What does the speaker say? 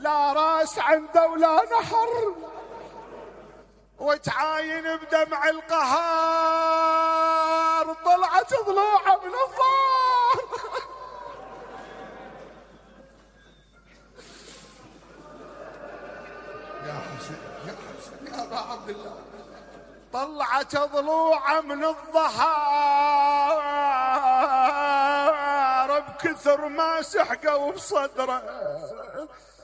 لا راس عنده ولا نحر، وتعاين بدمع القهار، طلعت ضلوعه من الظهر. يا حسين يا حسين يا ابا عبد الله، طلعت ضلوعه من الظهر بكثر ما سحقوا بصدره.